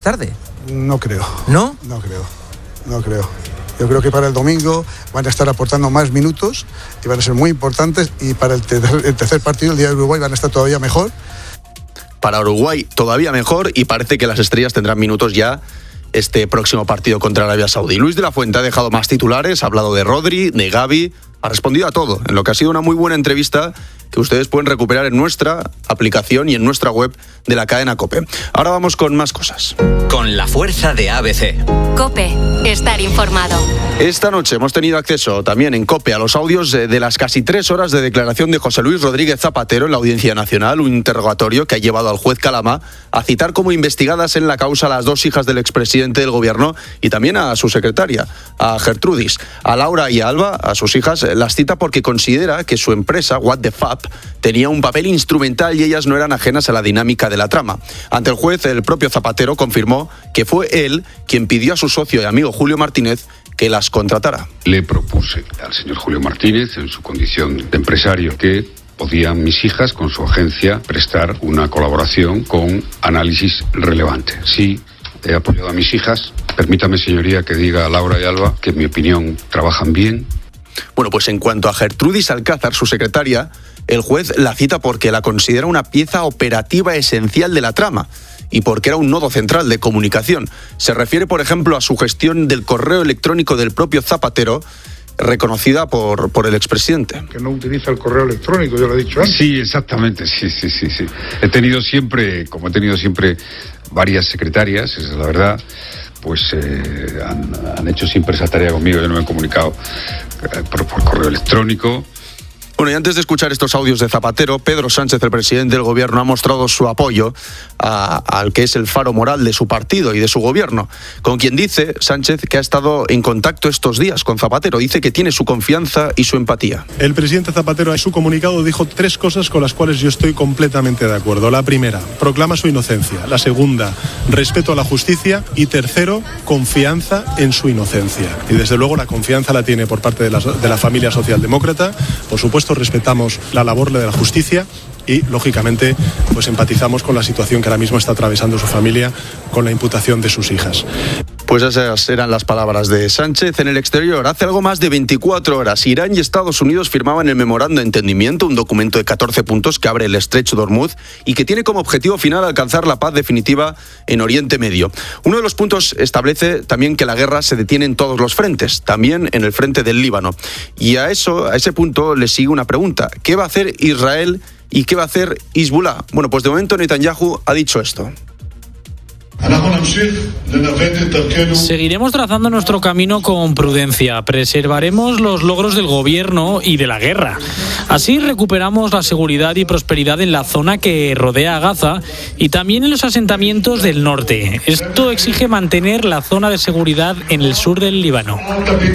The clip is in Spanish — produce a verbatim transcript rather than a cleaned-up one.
tarde. No creo. ¿No? No creo, no creo. Yo creo que para el domingo van a estar aportando más minutos y van a ser muy importantes, y para el tercer, el tercer partido, el día de Uruguay, van a estar todavía mejor. Para Uruguay todavía mejor, y parece que las estrellas tendrán minutos ya este próximo partido contra Arabia Saudí. Luis de la Fuente ha dejado más titulares, ha hablado de Rodri, de Gavi, ha respondido a todo, en lo que ha sido una muy buena entrevista que ustedes pueden recuperar en nuestra aplicación y en nuestra web de la cadena COPE. Ahora vamos con más cosas. Con la fuerza de A B C. COPE, estar informado. Esta noche hemos tenido acceso también en COPE a los audios de las casi tres horas de declaración de José Luis Rodríguez Zapatero en la Audiencia Nacional, un interrogatorio que ha llevado al juez Calama a citar como investigadas en la causa a las dos hijas del expresidente del gobierno y también a su secretaria, a Gertrudis. A Laura y a Alba, a sus hijas, las cita porque considera que su empresa, What the Fab, tenía un papel instrumental y ellas no eran ajenas a la dinámica de la trama. Ante el juez, el propio Zapatero confirmó que fue él quien pidió a su socio y amigo Julio Martínez que las contratara. Le propuse al señor Julio Martínez, en su condición de empresario, que podían mis hijas, con su agencia, prestar una colaboración con análisis relevante. Sí, he apoyado a mis hijas. Permítame, señoría, que diga a Laura y Alba que, en mi opinión, trabajan bien. Bueno, pues en cuanto a Gertrudis Alcázar, su secretaria, el juez la cita porque la considera una pieza operativa esencial de la trama y porque era un nodo central de comunicación. Se refiere, por ejemplo, a su gestión del correo electrónico del propio Zapatero, reconocida por, por el expresidente. Que no utiliza el correo electrónico, yo lo he dicho antes. Sí, exactamente, sí, sí, sí, sí. He tenido siempre, como he tenido siempre varias secretarias, esa es la verdad, pues eh, han, han hecho siempre esa tarea conmigo. Yo no me he comunicado eh, por, por correo electrónico. Bueno, y antes de escuchar estos audios de Zapatero, Pedro Sánchez, el presidente del gobierno, ha mostrado su apoyo a, al que es el faro moral de su partido y de su gobierno, con quien dice Sánchez que ha estado en contacto estos días con Zapatero. Dice que tiene su confianza y su empatía. El presidente Zapatero en su comunicado dijo tres cosas con las cuales yo estoy completamente de acuerdo. La primera, proclama su inocencia. La segunda, respeto a la justicia. Y tercero, confianza en su inocencia. Y desde luego la confianza la tiene por parte de la, de la familia socialdemócrata. Por supuesto, respetamos la labor de la justicia y, lógicamente, pues empatizamos con la situación que ahora mismo está atravesando su familia con la imputación de sus hijas. Pues esas eran las palabras de Sánchez. En el exterior, hace algo más de veinticuatro horas, Irán y Estados Unidos firmaban el Memorando de Entendimiento, un documento de catorce puntos que abre el estrecho de Hormuz y que tiene como objetivo final alcanzar la paz definitiva en Oriente Medio. Uno de los puntos establece también que la guerra se detiene en todos los frentes, también en el frente del Líbano. Y a eso, a ese punto, le sigue una pregunta. ¿Qué va a hacer Israel y qué va a hacer Hezbollah? Bueno, pues de momento Netanyahu ha dicho esto. Seguiremos trazando nuestro camino con prudencia, preservaremos los logros del gobierno y de la guerra. Así recuperamos la seguridad y prosperidad en la zona que rodea a Gaza y también en los asentamientos del norte. Esto exige mantener la zona de seguridad en el sur del Líbano.